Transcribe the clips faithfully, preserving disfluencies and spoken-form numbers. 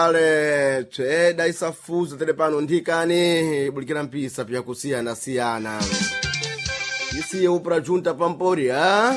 Ale tweda isafuza telepano ndikani bulikira mpisa pya kusiyana siyana isiye upra junta pampori ha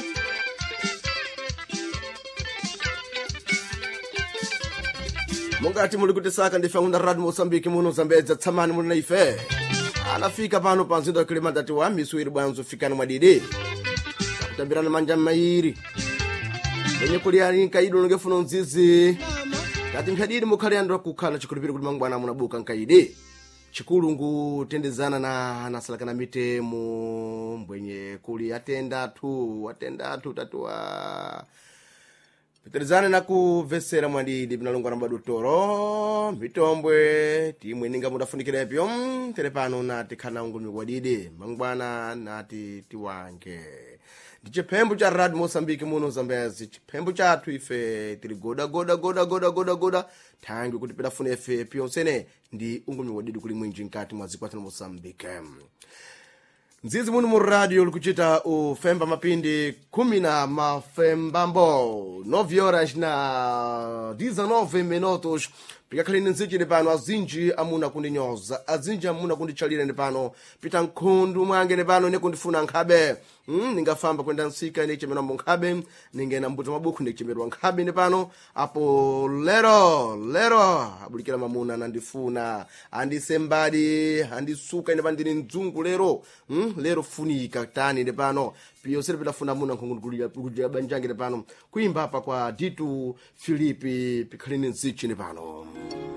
mungati muli kutisaka ndife ngunda radio Mozambique muno Zambedza tsamani muli na ife anafika pano panzindo ya kilima dati wa miswiri bwanzo fikani mwadidi kutambirana manja mairi wenye kuliani nkaido nungefuna nzizi kati nkadidi mukhali andwa kukhala chikulupiri kuti mangwana munabuka nkaidi chikulungu tendezana na nasalakana mitemu mbwenye kuli atenda tu atenda tu tatua Peterizane na kuvesera mwadidi binalongwa na madutoro mitombwe timwe ninga mudafunikira epyo telepano nati kana ungumi wadidi mangwana nati tiwange ndichipembu cha radio Mozambique muno Zambezi chipembu chathu ife tiri goda goda goda goda goda goda tangi kuti pedafune efe pyonsene ndi ungumi wadidi kuli mwinji nkati mwa zikwatu na Mozambique Nzizi munu mu radio likuchita ufemba mapindi kumi na mafembambo nove horas na dezenove minutos pikakhalini nzichili pano azinji amuna kundinyoza azinji amuna kundichalira ndi pano pita nkhundu mwange ndi pano nekundifuna nkhabe mm, ningafamba kwenda nsika ndi chemera nkhabe ningena mbuto mabuku ndi chemerwa nkhabe ndi pano apo lero lero abulikira mamuna nandifuna andisembadi andisuka ndi pandini nzungu lero mm, lero funika tani ndi pano piyo sere pitafuna muna nkhungu kulia banjange ndi pano kuimba hapa kwa Ditu Filipi pikhalini nzichi ndi pano